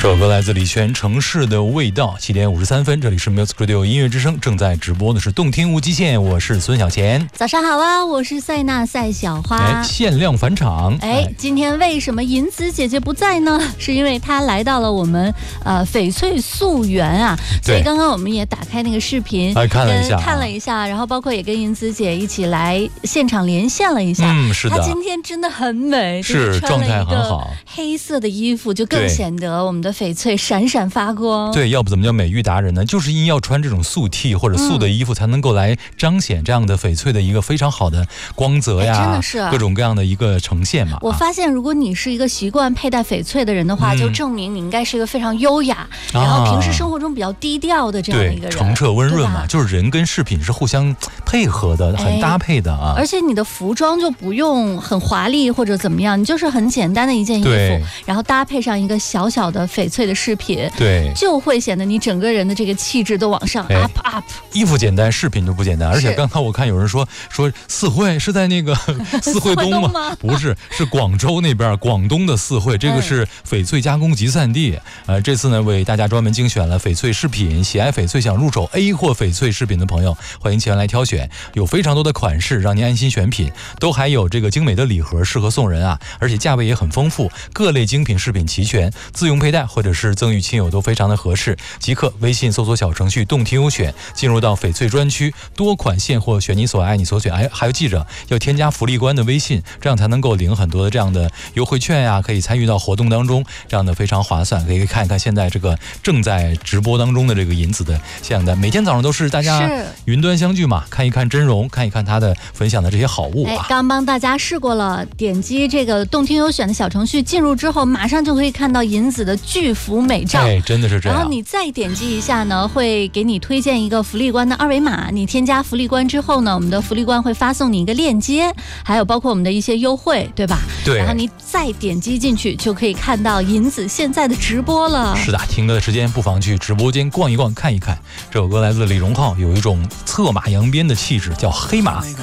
这首歌来自李泉，《城市的味道》。7点53分，这里是 Music Radio 音乐之声，正在直播的是动听无极限，我是孙小贤。 早上好啊，我是赛娜赛小花。 限量返场。 今天为什么银子姐姐不在呢？是因为她来到了我们翡翠溯源啊，所以刚刚我们也打开那个视频， 看了一下，然后包括也跟银子姐一起来现场连线了一下。 是的， 她今天真的很美， 是状态很好， 黑色的衣服就更显得我们的翡翠闪闪发光。 对，要不怎么叫美玉达人呢？就是因要穿这种素 T 或者素的衣服，才能够来彰显这样的翡翠的一个非常好的光泽呀， 真的是各种各样的一个呈现嘛。 我发现，如果你是一个习惯佩戴翡翠的人的话，就证明你应该是一个非常优雅，然后平时生活中比较低调的这样的一个人， 澄澈温润嘛，就是人跟饰品是互相配合的，很搭配的啊。 而且你的服装就不用很华丽或者怎么样，你就是很简单的一件衣服，然后搭配上一个小小的翡翠的饰品， 对， 就会显得你整个人的这个气质都往上 up。 衣服简单，饰品都不简单。而且刚刚我看有人说四惠是在那个四惠东吗？不是，是广州那边广东的四惠，这个是翡翠加工集散地。这次呢为大家专门精选了翡翠饰品，喜爱翡翠想入手 A 货翡翠饰品的朋友，欢迎前来挑选，有非常多的款式让您安心选品，都还有这个精美的礼盒适合送人啊，而且价位也很丰富，各类精品饰品齐全，自用佩戴或者是赠与亲友都非常的合适。即刻微信搜索小程序动听优选，进入到翡翠专区，多款现货选你所爱你所选。还有记着要添加福利官的微信，这样才能够领很多的这样的优惠券呀，可以参与到活动当中，这样的非常划算。可以看一看现在这个正在直播当中的这个银子的限量单，每天早上都是大家云端相聚嘛，看一看真容，看一看他的分享的这些好物啊。 刚帮大家试过了，点击这个动听优选的小程序进入之后，马上就可以看到银子的巨幅美照， 真的是这样。 然后你再点击一下呢，会给你推荐一个福利官的二维码，你添加福利官之后呢，我们的福利官会发送你一个链接，还有包括我们的一些优惠，对吧？ 对。 然后你再点击进去，就可以看到银子现在的直播了。 是的，听歌的时间不妨去直播间逛一逛，看一看。这首歌来自李荣浩，有一种策马扬鞭的气质，叫黑马。